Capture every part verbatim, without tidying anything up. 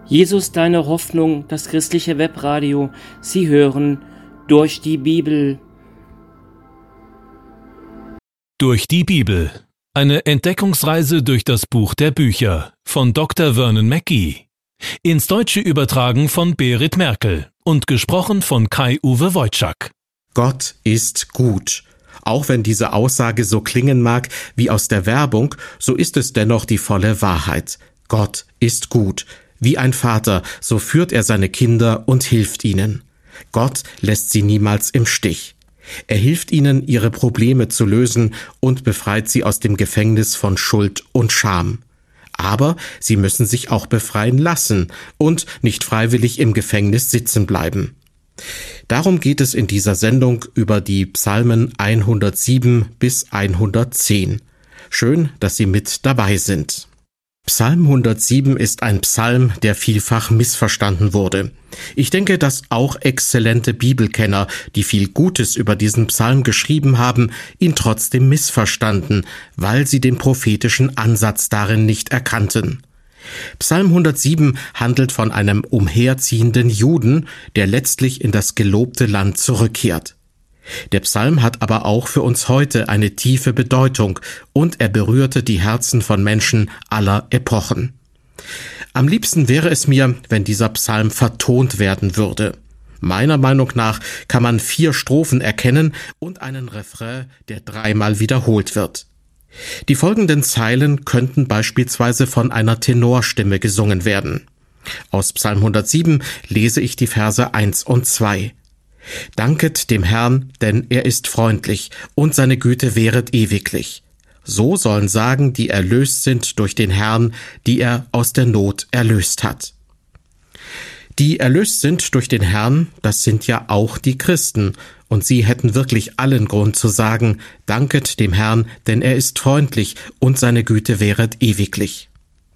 Jesus, deine Hoffnung, das christliche Webradio. Sie hören Durch die Bibel. Durch die Bibel. Eine Entdeckungsreise durch das Buch der Bücher von Doktor Vernon Mackey. Ins Deutsche übertragen von Berit Merkel und gesprochen von Kai-Uwe Wojczak. Gott ist gut. Auch wenn diese Aussage so klingen mag wie aus der Werbung, so ist es dennoch die volle Wahrheit. Gott ist gut. Wie ein Vater, so führt er seine Kinder und hilft ihnen. Gott lässt sie niemals im Stich. Er hilft ihnen, ihre Probleme zu lösen und befreit sie aus dem Gefängnis von Schuld und Scham. Aber sie müssen sich auch befreien lassen und nicht freiwillig im Gefängnis sitzen bleiben. Darum geht es in dieser Sendung über die Psalmen hundertsieben bis hundertzehn. Schön, dass Sie mit dabei sind. Psalm hundertsieben ist ein Psalm, der vielfach missverstanden wurde. Ich denke, dass auch exzellente Bibelkenner, die viel Gutes über diesen Psalm geschrieben haben, ihn trotzdem missverstanden, weil sie den prophetischen Ansatz darin nicht erkannten. Psalm hundertsieben handelt von einem umherziehenden Juden, der letztlich in das gelobte Land zurückkehrt. Der Psalm hat aber auch für uns heute eine tiefe Bedeutung und er berührte die Herzen von Menschen aller Epochen. Am liebsten wäre es mir, wenn dieser Psalm vertont werden würde. Meiner Meinung nach kann man vier Strophen erkennen und einen Refrain, der dreimal wiederholt wird. Die folgenden Zeilen könnten beispielsweise von einer Tenorstimme gesungen werden. Aus Psalm hundertsieben lese ich die Verse eins und zwei. Danket dem Herrn, denn er ist freundlich, und seine Güte währet ewiglich. So sollen sagen, die erlöst sind durch den Herrn, die er aus der Not erlöst hat. Die erlöst sind durch den Herrn, das sind ja auch die Christen, und sie hätten wirklich allen Grund zu sagen, danket dem Herrn, denn er ist freundlich, und seine Güte währet ewiglich.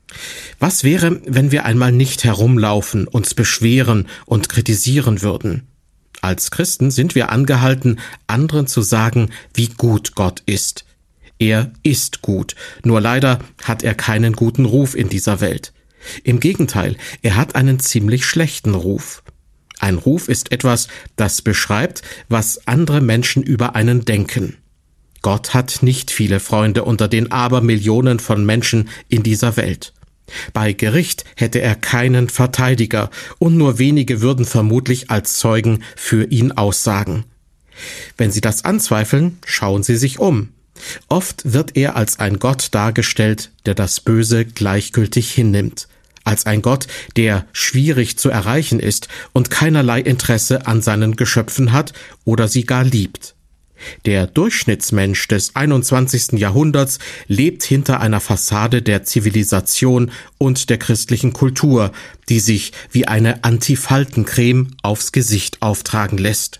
Was wäre, wenn wir einmal nicht herumlaufen, uns beschweren und kritisieren würden? Als Christen sind wir angehalten, anderen zu sagen, wie gut Gott ist. Er ist gut, nur leider hat er keinen guten Ruf in dieser Welt. Im Gegenteil, er hat einen ziemlich schlechten Ruf. Ein Ruf ist etwas, das beschreibt, was andere Menschen über einen denken. Gott hat nicht viele Freunde unter den Abermillionen von Menschen in dieser Welt. Bei Gericht hätte er keinen Verteidiger und nur wenige würden vermutlich als Zeugen für ihn aussagen. Wenn Sie das anzweifeln, schauen Sie sich um. Oft wird er als ein Gott dargestellt, der das Böse gleichgültig hinnimmt, als ein Gott, der schwierig zu erreichen ist und keinerlei Interesse an seinen Geschöpfen hat oder sie gar liebt. Der Durchschnittsmensch des einundzwanzigsten Jahrhunderts lebt hinter einer Fassade der Zivilisation und der christlichen Kultur, die sich wie eine Antifaltencreme aufs Gesicht auftragen lässt.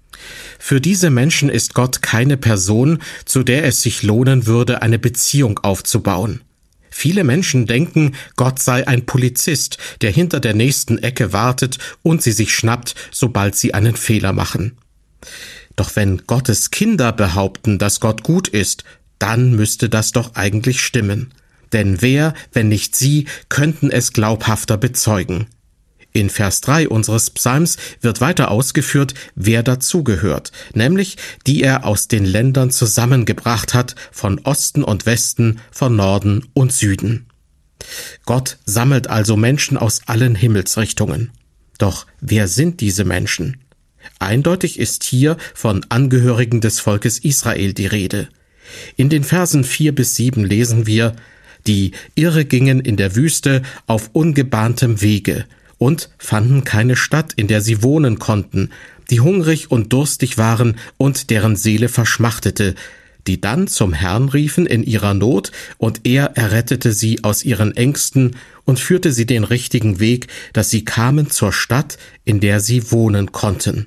Für diese Menschen ist Gott keine Person, zu der es sich lohnen würde, eine Beziehung aufzubauen. Viele Menschen denken, Gott sei ein Polizist, der hinter der nächsten Ecke wartet und sie sich schnappt, sobald sie einen Fehler machen. Doch wenn Gottes Kinder behaupten, dass Gott gut ist, dann müsste das doch eigentlich stimmen. Denn wer, wenn nicht sie, könnten es glaubhafter bezeugen? In Vers drei unseres Psalms wird weiter ausgeführt, wer dazugehört, nämlich die er aus den Ländern zusammengebracht hat, von Osten und Westen, von Norden und Süden. Gott sammelt also Menschen aus allen Himmelsrichtungen. Doch wer sind diese Menschen? Eindeutig ist hier von Angehörigen des Volkes Israel die Rede. In den Versen vier bis sieben lesen wir, die irre gingen in der Wüste auf ungebahntem Wege und fanden keine Stadt, in der sie wohnen konnten, die hungrig und durstig waren und deren Seele verschmachtete, die dann zum Herrn riefen in ihrer Not, und er errettete sie aus ihren Ängsten und führte sie den richtigen Weg, dass sie kamen zur Stadt, in der sie wohnen konnten.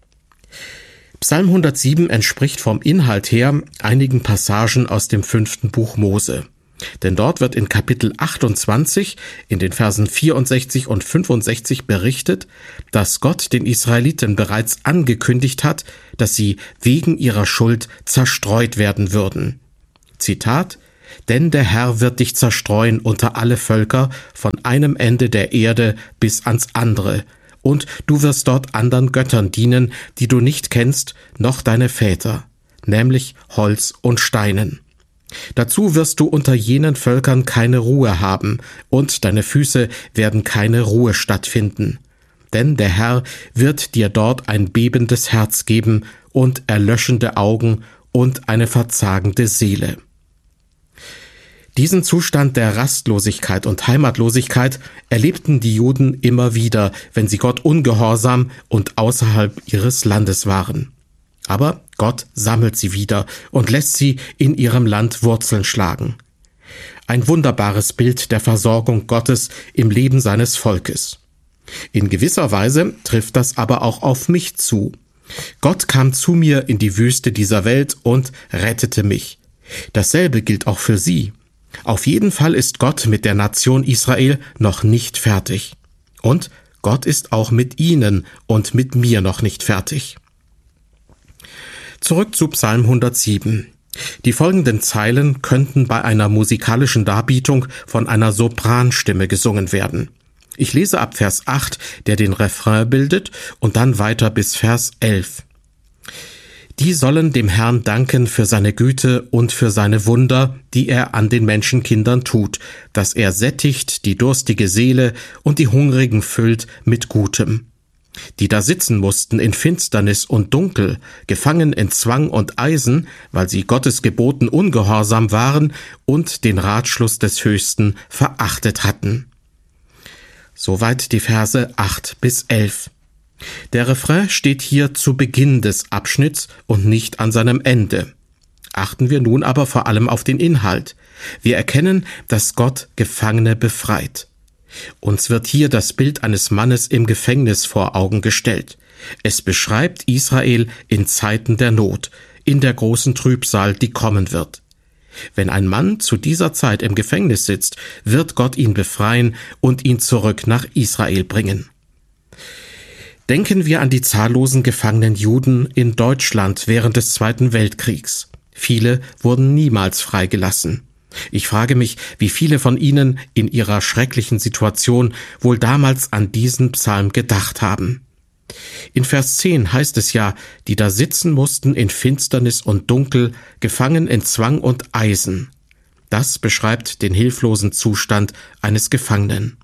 Psalm hundertsieben entspricht vom Inhalt her einigen Passagen aus dem fünften Buch Mose. Denn dort wird in Kapitel achtundzwanzig, in den Versen vierundsechzig und fünfundsechzig berichtet, dass Gott den Israeliten bereits angekündigt hat, dass sie wegen ihrer Schuld zerstreut werden würden. Zitat: Denn der Herr wird dich zerstreuen unter alle Völker, von einem Ende der Erde bis ans andere. Und du wirst dort anderen Göttern dienen, die du nicht kennst, noch deine Väter, nämlich Holz und Steinen. Dazu wirst du unter jenen Völkern keine Ruhe haben, und deine Füße werden keine Ruhestatt finden. Denn der Herr wird dir dort ein bebendes Herz geben und erlöschende Augen und eine verzagende Seele. Diesen Zustand der Rastlosigkeit und Heimatlosigkeit erlebten die Juden immer wieder, wenn sie Gott ungehorsam und außerhalb ihres Landes waren. Aber Gott sammelt sie wieder und lässt sie in ihrem Land Wurzeln schlagen. Ein wunderbares Bild der Versorgung Gottes im Leben seines Volkes. In gewisser Weise trifft das aber auch auf mich zu. Gott kam zu mir in die Wüste dieser Welt und rettete mich. Dasselbe gilt auch für Sie. Auf jeden Fall ist Gott mit der Nation Israel noch nicht fertig. Und Gott ist auch mit Ihnen und mit mir noch nicht fertig. Zurück zu Psalm hundertsieben. Die folgenden Zeilen könnten bei einer musikalischen Darbietung von einer Sopranstimme gesungen werden. Ich lese ab Vers acht, der den Refrain bildet, und dann weiter bis Vers elf. Die sollen dem Herrn danken für seine Güte und für seine Wunder, die er an den Menschenkindern tut, dass er sättigt die durstige Seele und die Hungrigen füllt mit Gutem. Die da sitzen mussten in Finsternis und Dunkel, gefangen in Zwang und Eisen, weil sie Gottes Geboten ungehorsam waren und den Ratschluss des Höchsten verachtet hatten. Soweit die Verse acht bis elf. Der Refrain steht hier zu Beginn des Abschnitts und nicht an seinem Ende. Achten wir nun aber vor allem auf den Inhalt. Wir erkennen, dass Gott Gefangene befreit. Uns wird hier das Bild eines Mannes im Gefängnis vor Augen gestellt. Es beschreibt Israel in Zeiten der Not, in der großen Trübsal, die kommen wird. Wenn ein Mann zu dieser Zeit im Gefängnis sitzt, wird Gott ihn befreien und ihn zurück nach Israel bringen. Denken wir an die zahllosen gefangenen Juden in Deutschland während des Zweiten Weltkriegs. Viele wurden niemals freigelassen. Ich frage mich, wie viele von ihnen in ihrer schrecklichen Situation wohl damals an diesen Psalm gedacht haben. In Vers zehn heißt es ja, die da sitzen mussten in Finsternis und Dunkel, gefangen in Zwang und Eisen. Das beschreibt den hilflosen Zustand eines Gefangenen.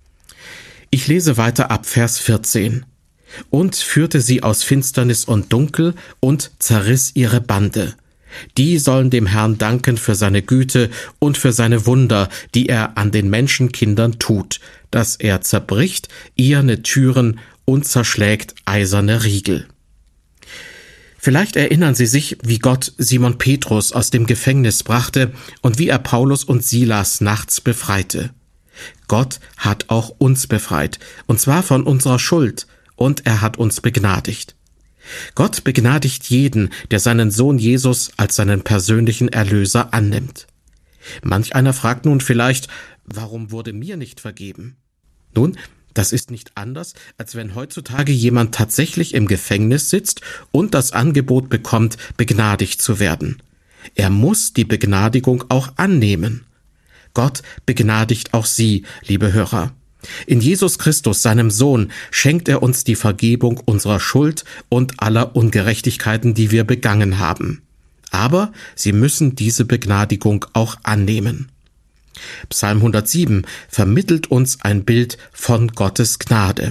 Ich lese weiter ab Vers vierzehn. Und führte sie aus Finsternis und Dunkel und zerriss ihre Bande. Die sollen dem Herrn danken für seine Güte und für seine Wunder, die er an den Menschenkindern tut, dass er zerbricht eherne Türen und zerschlägt eiserne Riegel. Vielleicht erinnern Sie sich, wie Gott Simon Petrus aus dem Gefängnis brachte und wie er Paulus und Silas nachts befreite. Gott hat auch uns befreit, und zwar von unserer Schuld, und er hat uns begnadigt. Gott begnadigt jeden, der seinen Sohn Jesus als seinen persönlichen Erlöser annimmt. Manch einer fragt nun vielleicht, warum wurde mir nicht vergeben? Nun, das ist nicht anders, als wenn heutzutage jemand tatsächlich im Gefängnis sitzt und das Angebot bekommt, begnadigt zu werden. Er muss die Begnadigung auch annehmen. Gott begnadigt auch Sie, liebe Hörer. In Jesus Christus, seinem Sohn, schenkt er uns die Vergebung unserer Schuld und aller Ungerechtigkeiten, die wir begangen haben. Aber Sie müssen diese Begnadigung auch annehmen. Psalm hundertsieben vermittelt uns ein Bild von Gottes Gnade.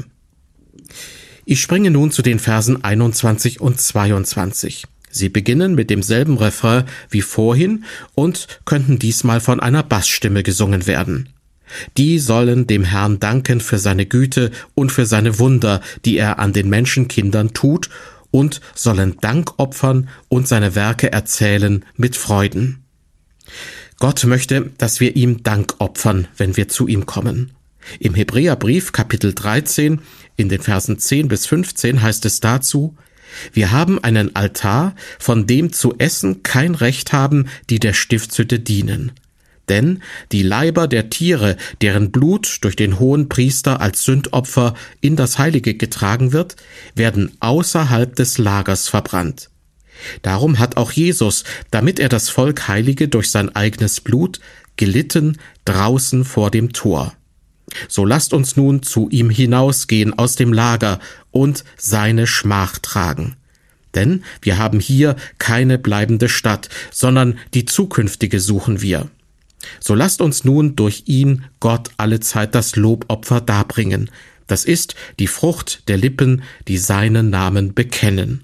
Ich springe nun zu den Versen einundzwanzig und zweiundzwanzig. Sie beginnen mit demselben Refrain wie vorhin und könnten diesmal von einer Bassstimme gesungen werden. Die sollen dem Herrn danken für seine Güte und für seine Wunder, die er an den Menschenkindern tut, und sollen Dank opfern und seine Werke erzählen mit Freuden. Gott möchte, dass wir ihm Dank opfern, wenn wir zu ihm kommen. Im Hebräerbrief Kapitel dreizehn, in den Versen zehn bis fünfzehn heißt es dazu: Wir haben einen Altar, von dem zu essen kein Recht haben, die der Stiftshütte dienen. Denn die Leiber der Tiere, deren Blut durch den Hohenpriester als Sündopfer in das Heilige getragen wird, werden außerhalb des Lagers verbrannt. Darum hat auch Jesus, damit er das Volk heilige durch sein eigenes Blut, gelitten draußen vor dem Tor. So lasst uns nun zu ihm hinausgehen aus dem Lager und seine Schmach tragen. Denn wir haben hier keine bleibende Stadt, sondern die zukünftige suchen wir. So lasst uns nun durch ihn Gott allezeit das Lobopfer darbringen. Das ist die Frucht der Lippen, die seinen Namen bekennen.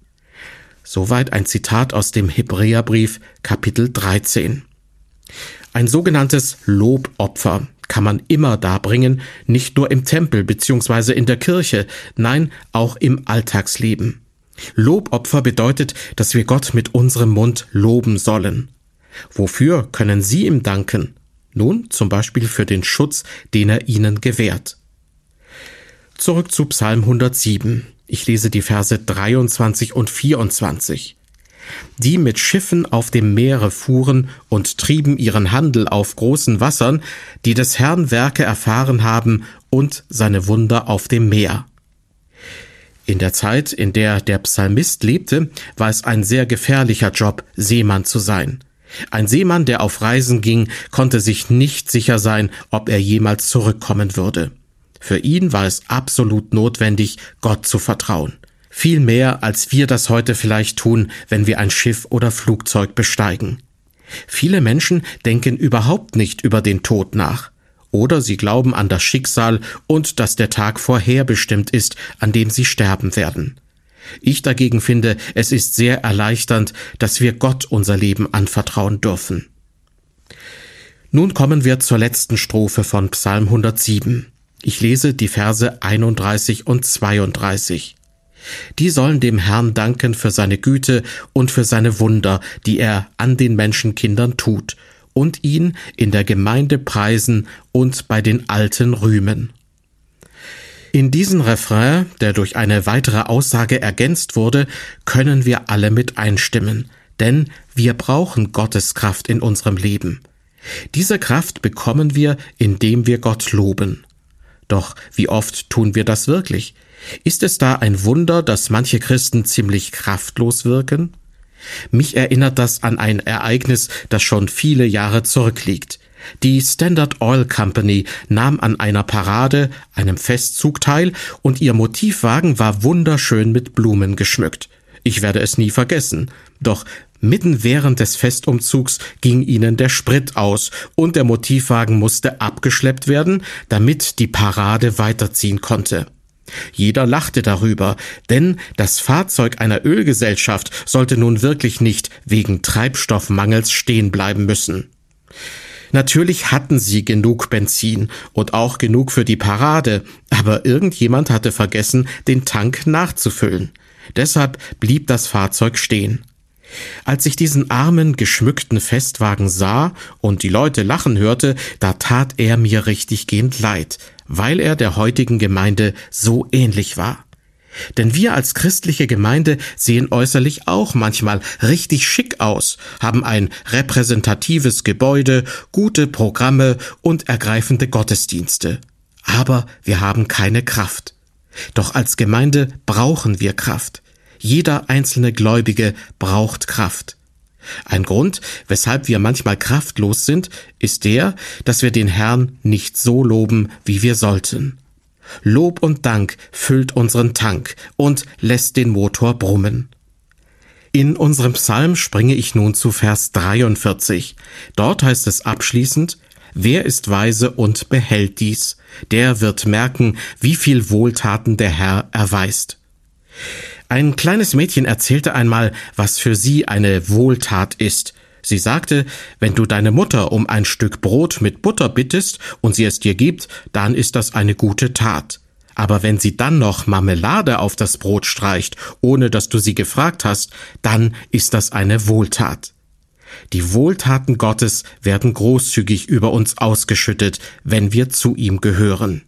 Soweit ein Zitat aus dem Hebräerbrief, Kapitel dreizehn. Ein sogenanntes Lobopfer kann man immer darbringen, nicht nur im Tempel bzw. in der Kirche, nein, auch im Alltagsleben. Lobopfer bedeutet, dass wir Gott mit unserem Mund loben sollen. Wofür können Sie ihm danken? Nun, zum Beispiel für den Schutz, den er Ihnen gewährt. Zurück zu Psalm hundertsieben. Ich lese die Verse dreiundzwanzig und vierundzwanzig. Die mit Schiffen auf dem Meere fuhren und trieben ihren Handel auf großen Wassern, die des Herrn Werke erfahren haben und seine Wunder auf dem Meer. In der Zeit, in der der Psalmist lebte, war es ein sehr gefährlicher Job, Seemann zu sein. Ein Seemann, der auf Reisen ging, konnte sich nicht sicher sein, ob er jemals zurückkommen würde. Für ihn war es absolut notwendig, Gott zu vertrauen. Viel mehr, als wir das heute vielleicht tun, wenn wir ein Schiff oder Flugzeug besteigen. Viele Menschen denken überhaupt nicht über den Tod nach. Oder sie glauben an das Schicksal und dass der Tag vorherbestimmt ist, an dem sie sterben werden. Ich dagegen finde, es ist sehr erleichternd, dass wir Gott unser Leben anvertrauen dürfen. Nun kommen wir zur letzten Strophe von Psalm hundertsieben. Ich lese die Verse einunddreißig und zweiunddreißig. Die sollen dem Herrn danken für seine Güte und für seine Wunder, die er an den Menschenkindern tut, und ihn in der Gemeinde preisen und bei den Alten rühmen. In diesen Refrain, der durch eine weitere Aussage ergänzt wurde, können wir alle mit einstimmen, denn wir brauchen Gottes Kraft in unserem Leben. Diese Kraft bekommen wir, indem wir Gott loben. Doch wie oft tun wir das wirklich? Ist es da ein Wunder, dass manche Christen ziemlich kraftlos wirken? Mich erinnert das an ein Ereignis, das schon viele Jahre zurückliegt. Die Standard Oil Company nahm an einer Parade, einem Festzug teil, und ihr Motivwagen war wunderschön mit Blumen geschmückt. Ich werde es nie vergessen. Doch mitten während des Festumzugs ging ihnen der Sprit aus und der Motivwagen musste abgeschleppt werden, damit die Parade weiterziehen konnte. Jeder lachte darüber, denn das Fahrzeug einer Ölgesellschaft sollte nun wirklich nicht wegen Treibstoffmangels stehen bleiben müssen. Natürlich hatten sie genug Benzin und auch genug für die Parade, aber irgendjemand hatte vergessen, den Tank nachzufüllen. Deshalb blieb das Fahrzeug stehen. Als ich diesen armen, geschmückten Festwagen sah und die Leute lachen hörte, da tat er mir richtiggehend leid, weil er der heutigen Gemeinde so ähnlich war. Denn wir als christliche Gemeinde sehen äußerlich auch manchmal richtig schick aus, haben ein repräsentatives Gebäude, gute Programme und ergreifende Gottesdienste. Aber wir haben keine Kraft. Doch als Gemeinde brauchen wir Kraft. Jeder einzelne Gläubige braucht Kraft. Ein Grund, weshalb wir manchmal kraftlos sind, ist der, dass wir den Herrn nicht so loben, wie wir sollten. Lob und Dank füllt unseren Tank und lässt den Motor brummen. In unserem Psalm springe ich nun zu Vers dreiundvierzig. Dort heißt es abschließend: Wer ist weise und behält dies? Der wird merken, wie viel Wohltaten der Herr erweist. Ein kleines Mädchen erzählte einmal, was für sie eine Wohltat ist. Sie sagte, wenn du deine Mutter um ein Stück Brot mit Butter bittest und sie es dir gibt, dann ist das eine gute Tat. Aber wenn sie dann noch Marmelade auf das Brot streicht, ohne dass du sie gefragt hast, dann ist das eine Wohltat. Die Wohltaten Gottes werden großzügig über uns ausgeschüttet, wenn wir zu ihm gehören.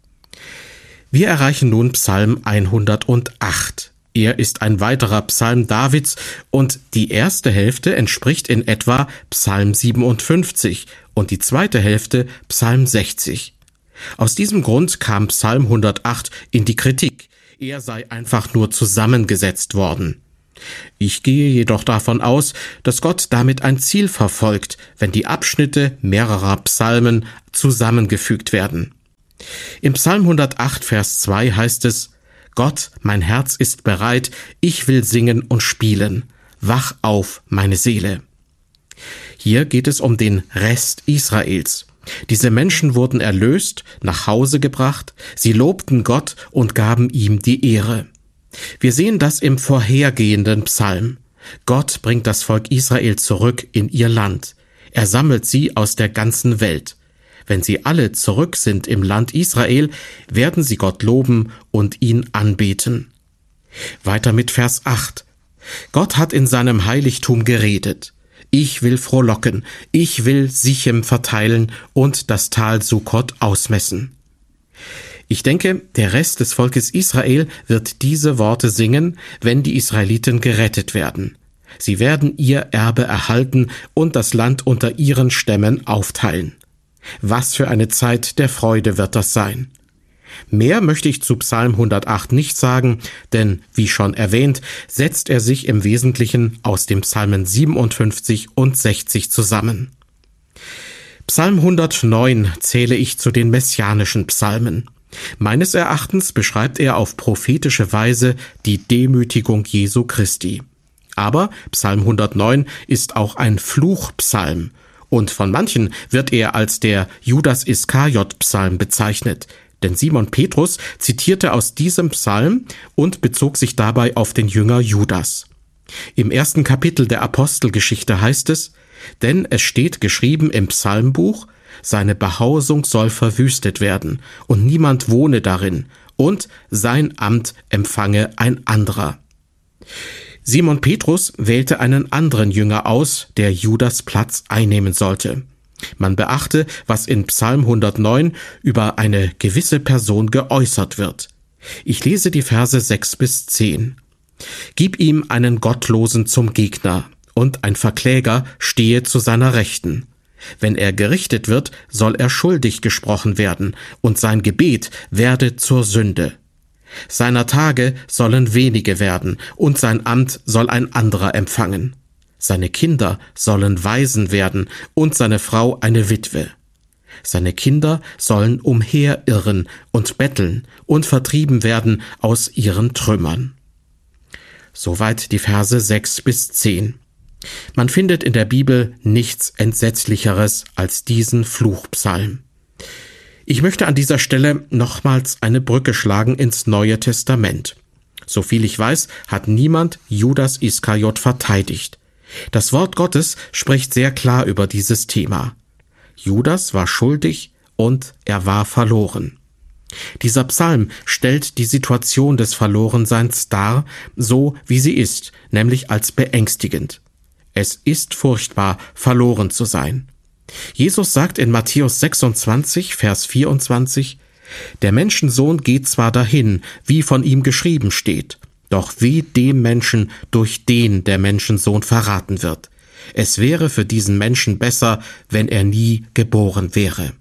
Wir erreichen nun Psalm hundertacht. Er ist ein weiterer Psalm Davids und die erste Hälfte entspricht in etwa Psalm siebenundfünfzig und die zweite Hälfte Psalm sechzig. Aus diesem Grund kam Psalm hundertacht in die Kritik. Er sei einfach nur zusammengesetzt worden. Ich gehe jedoch davon aus, dass Gott damit ein Ziel verfolgt, wenn die Abschnitte mehrerer Psalmen zusammengefügt werden. Im Psalm hundertacht, Vers zwei heißt es: Gott, mein Herz ist bereit, ich will singen und spielen. Wach auf, meine Seele. Hier geht es um den Rest Israels. Diese Menschen wurden erlöst, nach Hause gebracht, sie lobten Gott und gaben ihm die Ehre. Wir sehen das im vorhergehenden Psalm. Gott bringt das Volk Israel zurück in ihr Land. Er sammelt sie aus der ganzen Welt. Wenn sie alle zurück sind im Land Israel, werden sie Gott loben und ihn anbeten. Weiter mit Vers acht. Gott hat in seinem Heiligtum geredet. Ich will frohlocken, ich will Sichem verteilen und das Tal Sukkot ausmessen. Ich denke, der Rest des Volkes Israel wird diese Worte singen, wenn die Israeliten gerettet werden. Sie werden ihr Erbe erhalten und das Land unter ihren Stämmen aufteilen. Was für eine Zeit der Freude wird das sein. Mehr möchte ich zu Psalm hundertacht nicht sagen, denn, wie schon erwähnt, setzt er sich im Wesentlichen aus den Psalmen siebenundfünfzig und sechzig zusammen. Psalm hundertneun zähle ich zu den messianischen Psalmen. Meines Erachtens beschreibt er auf prophetische Weise die Demütigung Jesu Christi. Aber Psalm hundertneun ist auch ein Fluchpsalm, und von manchen wird er als der Judas-Iskariot-Psalm bezeichnet, denn Simon Petrus zitierte aus diesem Psalm und bezog sich dabei auf den Jünger Judas. Im ersten Kapitel der Apostelgeschichte heißt es: Denn es steht geschrieben im Psalmbuch, seine Behausung soll verwüstet werden, und niemand wohne darin, und sein Amt empfange ein anderer. Simon Petrus wählte einen anderen Jünger aus, der Judas Platz einnehmen sollte. Man beachte, was in Psalm hundertneun über eine gewisse Person geäußert wird. Ich lese die Verse sechs bis zehn. Gib ihm einen Gottlosen zum Gegner, und ein Verkläger stehe zu seiner Rechten. Wenn er gerichtet wird, soll er schuldig gesprochen werden, und sein Gebet werde zur Sünde. Seiner Tage sollen wenige werden, und sein Amt soll ein anderer empfangen. Seine Kinder sollen Waisen werden, und seine Frau eine Witwe. Seine Kinder sollen umherirren und betteln und vertrieben werden aus ihren Trümmern. Soweit die Verse sechs bis zehn. Man findet in der Bibel nichts Entsetzlicheres als diesen Fluchpsalm. Ich möchte an dieser Stelle nochmals eine Brücke schlagen ins Neue Testament. Soviel ich weiß, hat niemand Judas Iskariot verteidigt. Das Wort Gottes spricht sehr klar über dieses Thema. Judas war schuldig und er war verloren. Dieser Psalm stellt die Situation des Verlorenseins dar, so wie sie ist, nämlich als beängstigend. Es ist furchtbar, verloren zu sein. Jesus sagt in Matthäus sechsundzwanzig, Vers vierundzwanzig, der Menschensohn geht zwar dahin, wie von ihm geschrieben steht, doch weh dem Menschen, durch den der Menschensohn verraten wird. Es wäre für diesen Menschen besser, wenn er nie geboren wäre.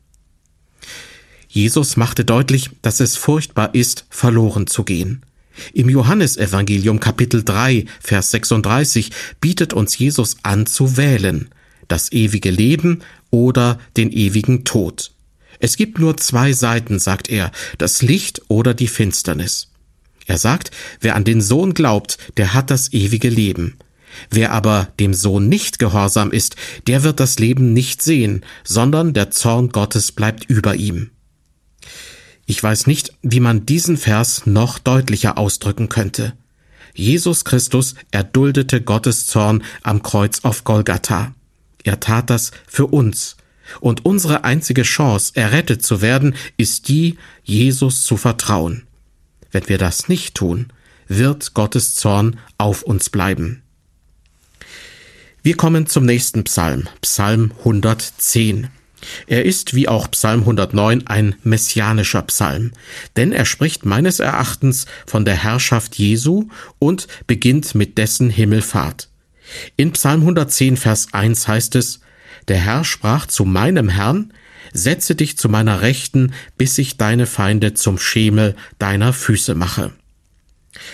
Jesus machte deutlich, dass es furchtbar ist, verloren zu gehen. Im Johannesevangelium Kapitel drei, Vers sechsunddreißig bietet uns Jesus an zu wählen, das ewige Leben oder den ewigen Tod. Es gibt nur zwei Seiten, sagt er, das Licht oder die Finsternis. Er sagt, wer an den Sohn glaubt, der hat das ewige Leben. Wer aber dem Sohn nicht gehorsam ist, der wird das Leben nicht sehen, sondern der Zorn Gottes bleibt über ihm. Ich weiß nicht, wie man diesen Vers noch deutlicher ausdrücken könnte. Jesus Christus erduldete Gottes Zorn am Kreuz auf Golgatha. Er tat das für uns. Und unsere einzige Chance, errettet zu werden, ist die, Jesus zu vertrauen. Wenn wir das nicht tun, wird Gottes Zorn auf uns bleiben. Wir kommen zum nächsten Psalm, Psalm hundertzehn. Er ist, wie auch Psalm hundertneun, ein messianischer Psalm, denn er spricht meines Erachtens von der Herrschaft Jesu und beginnt mit dessen Himmelfahrt. In Psalm hundertzehn, Vers eins heißt es, der Herr sprach zu meinem Herrn, setze dich zu meiner Rechten, bis ich deine Feinde zum Schemel deiner Füße mache.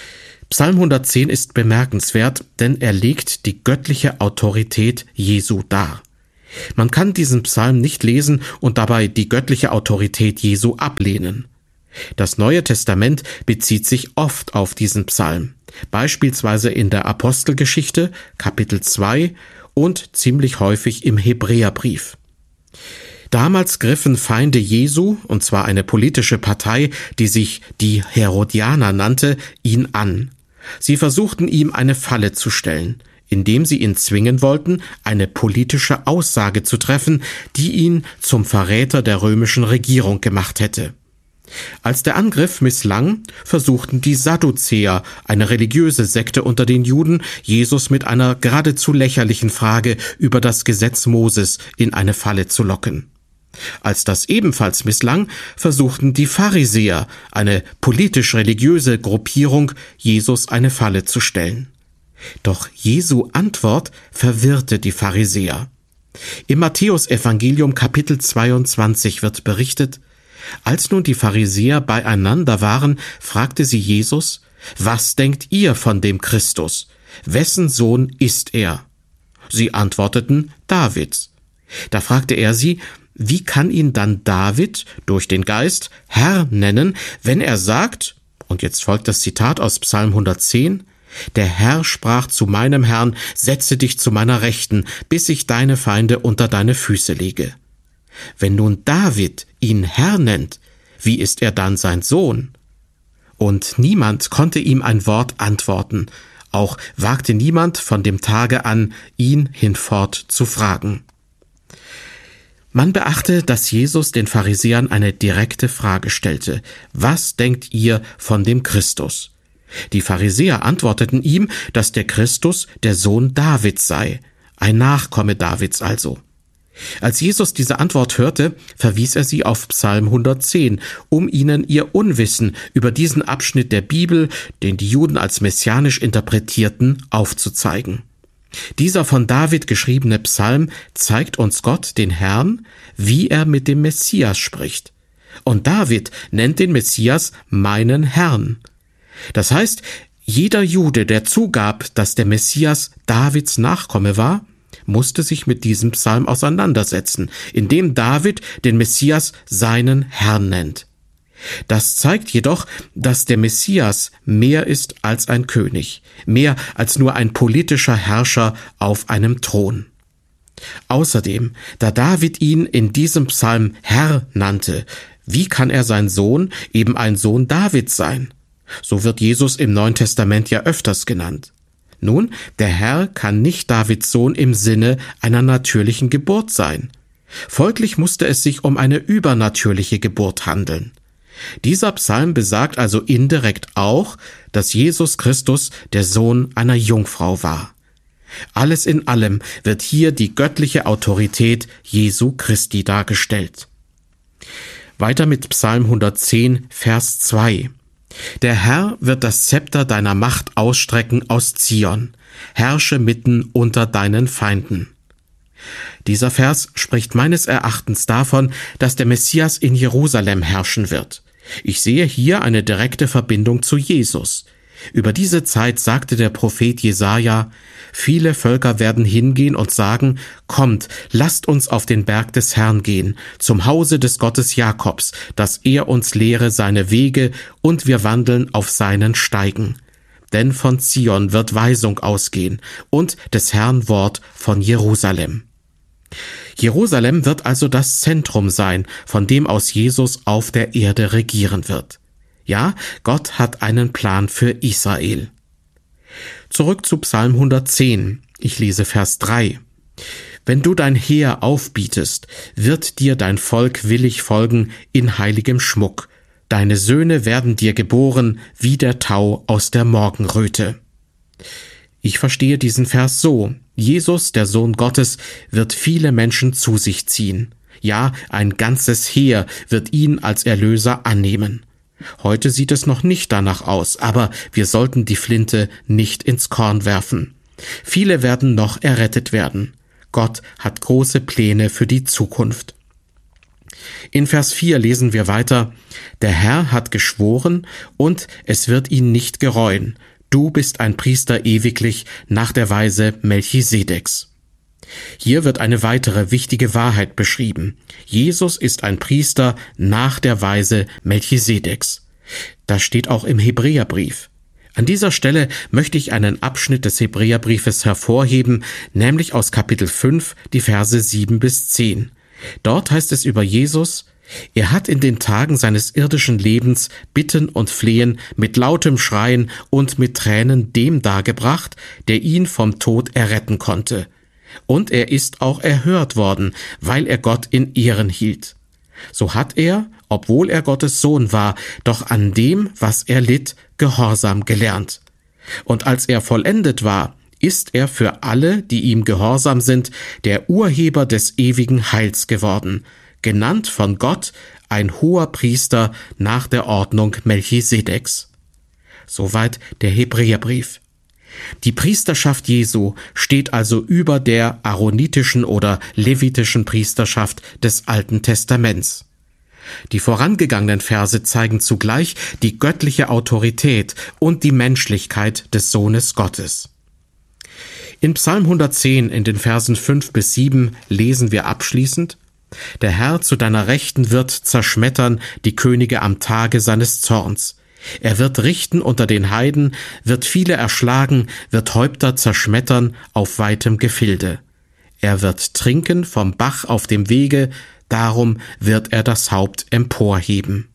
Psalm hundertzehn ist bemerkenswert, denn er legt die göttliche Autorität Jesu dar. Man kann diesen Psalm nicht lesen und dabei die göttliche Autorität Jesu ablehnen. Das Neue Testament bezieht sich oft auf diesen Psalm, beispielsweise in der Apostelgeschichte, Kapitel zwei und ziemlich häufig im Hebräerbrief. Damals griffen Feinde Jesu, und zwar eine politische Partei, die sich die Herodianer nannte, ihn an. Sie versuchten ihm eine Falle zu stellen, indem sie ihn zwingen wollten, eine politische Aussage zu treffen, die ihn zum Verräter der römischen Regierung gemacht hätte. Als der Angriff misslang, versuchten die Sadduzäer, eine religiöse Sekte unter den Juden, Jesus mit einer geradezu lächerlichen Frage über das Gesetz Moses in eine Falle zu locken. Als das ebenfalls misslang, versuchten die Pharisäer, eine politisch-religiöse Gruppierung, Jesus eine Falle zu stellen. Doch Jesu Antwort verwirrte die Pharisäer. Im Matthäus-Evangelium Kapitel zweiundzwanzig wird berichtet: Als nun die Pharisäer beieinander waren, fragte sie Jesus: Was denkt ihr von dem Christus? Wessen Sohn ist er? Sie antworteten: Davids. Da fragte er sie: Wie kann ihn dann David durch den Geist Herr nennen, wenn er sagt, und jetzt folgt das Zitat aus Psalm hundertzehn, der Herr sprach zu meinem Herrn, setze dich zu meiner Rechten, bis ich deine Feinde unter deine Füße lege. Wenn nun David ihn Herr nennt, wie ist er dann sein Sohn? Und niemand konnte ihm ein Wort antworten, auch wagte niemand von dem Tage an, ihn hinfort zu fragen. Man beachte, dass Jesus den Pharisäern eine direkte Frage stellte: Was denkt ihr von dem Christus? Die Pharisäer antworteten ihm, dass der Christus der Sohn Davids sei, ein Nachkomme Davids also. Als Jesus diese Antwort hörte, verwies er sie auf Psalm hundertzehn, um ihnen ihr Unwissen über diesen Abschnitt der Bibel, den die Juden als messianisch interpretierten, aufzuzeigen. Dieser von David geschriebene Psalm zeigt uns Gott, den Herrn, wie er mit dem Messias spricht. Und David nennt den Messias meinen Herrn. Das heißt, jeder Jude, der zugab, dass der Messias Davids Nachkomme war, musste sich mit diesem Psalm auseinandersetzen, indem David den Messias seinen Herrn nennt. Das zeigt jedoch, dass der Messias mehr ist als ein König, mehr als nur ein politischer Herrscher auf einem Thron. Außerdem, da David ihn in diesem Psalm Herr nannte, wie kann er sein Sohn, eben ein Sohn Davids sein? So wird Jesus im Neuen Testament ja öfters genannt. Nun, der Herr kann nicht Davids Sohn im Sinne einer natürlichen Geburt sein. Folglich musste es sich um eine übernatürliche Geburt handeln. Dieser Psalm besagt also indirekt auch, dass Jesus Christus der Sohn einer Jungfrau war. Alles in allem wird hier die göttliche Autorität Jesu Christi dargestellt. Weiter mit Psalm hundertzehn, Vers zwei. Der Herr wird das Zepter deiner Macht ausstrecken aus Zion, herrsche mitten unter deinen Feinden. Dieser Vers spricht meines Erachtens davon, dass der Messias in Jerusalem herrschen wird. Ich sehe hier eine direkte Verbindung zu Jesus. Über diese Zeit sagte der Prophet Jesaja: Viele Völker werden hingehen und sagen: Kommt, lasst uns auf den Berg des Herrn gehen, zum Hause des Gottes Jakobs, dass er uns lehre seine Wege und wir wandeln auf seinen Steigen. Denn von Zion wird Weisung ausgehen und des Herrn Wort von Jerusalem. Jerusalem wird also das Zentrum sein, von dem aus Jesus auf der Erde regieren wird. Ja, Gott hat einen Plan für Israel. Zurück zu Psalm hundertzehn. Ich lese Vers drei. Wenn du dein Heer aufbietest, wird dir dein Volk willig folgen in heiligem Schmuck. Deine Söhne werden dir geboren wie der Tau aus der Morgenröte. Ich verstehe diesen Vers so: Jesus, der Sohn Gottes, wird viele Menschen zu sich ziehen. Ja, ein ganzes Heer wird ihn als Erlöser annehmen. Heute sieht es noch nicht danach aus, aber wir sollten die Flinte nicht ins Korn werfen. Viele werden noch errettet werden. Gott hat große Pläne für die Zukunft. In Vers vier lesen wir weiter: Der Herr hat geschworen, und es wird ihn nicht gereuen. Du bist ein Priester ewiglich nach der Weise Melchisedeks. Hier wird eine weitere wichtige Wahrheit beschrieben. Jesus ist ein Priester nach der Weise Melchisedeks. Das steht auch im Hebräerbrief. An dieser Stelle möchte ich einen Abschnitt des Hebräerbriefes hervorheben, nämlich aus Kapitel fünf, die Verse sieben bis zehn. Dort heißt es über Jesus: Er hat in den Tagen seines irdischen Lebens Bitten und Flehen mit lautem Schreien und mit Tränen dem dargebracht, der ihn vom Tod erretten konnte. Und er ist auch erhört worden, weil er Gott in Ehren hielt. So hat er, obwohl er Gottes Sohn war, doch an dem, was er litt, Gehorsam gelernt. Und als er vollendet war, ist er für alle, die ihm gehorsam sind, der Urheber des ewigen Heils geworden, genannt von Gott ein hoher Priester nach der Ordnung Melchisedeks. Soweit der Hebräerbrief. Die Priesterschaft Jesu steht also über der aaronitischen oder levitischen Priesterschaft des Alten Testaments. Die vorangegangenen Verse zeigen zugleich die göttliche Autorität und die Menschlichkeit des Sohnes Gottes. In Psalm hundertzehn in den Versen fünf bis sieben lesen wir abschließend: Der Herr zu deiner Rechten wird zerschmettern die Könige am Tage seines Zorns. Er wird richten unter den Heiden, wird viele erschlagen, wird Häupter zerschmettern auf weitem Gefilde. Er wird trinken vom Bach auf dem Wege, darum wird er das Haupt emporheben.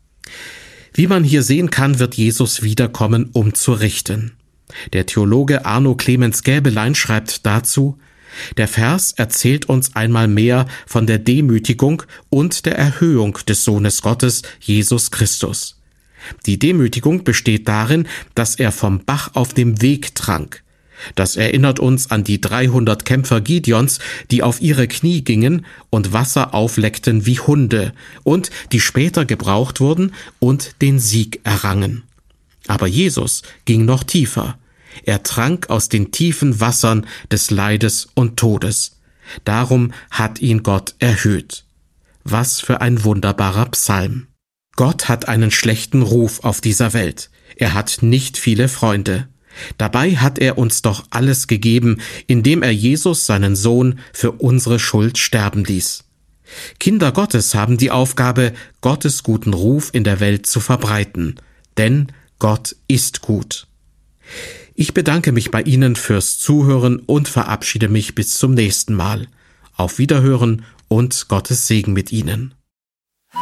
Wie man hier sehen kann, wird Jesus wiederkommen, um zu richten. Der Theologe Arno Clemens Gäbelein schreibt dazu: Der Vers erzählt uns einmal mehr von der Demütigung und der Erhöhung des Sohnes Gottes, Jesus Christus. Die Demütigung besteht darin, dass er vom Bach auf dem Weg trank. Das erinnert uns an die dreihundert Kämpfer Gideons, die auf ihre Knie gingen und Wasser aufleckten wie Hunde und die später gebraucht wurden und den Sieg errangen. Aber Jesus ging noch tiefer. Er trank aus den tiefen Wassern des Leides und Todes. Darum hat ihn Gott erhöht. Was für ein wunderbarer Psalm. Gott hat einen schlechten Ruf auf dieser Welt. Er hat nicht viele Freunde. Dabei hat er uns doch alles gegeben, indem er Jesus, seinen Sohn, für unsere Schuld sterben ließ. Kinder Gottes haben die Aufgabe, Gottes guten Ruf in der Welt zu verbreiten. Denn Gott ist gut. Ich bedanke mich bei Ihnen fürs Zuhören und verabschiede mich bis zum nächsten Mal. Auf Wiederhören und Gottes Segen mit Ihnen.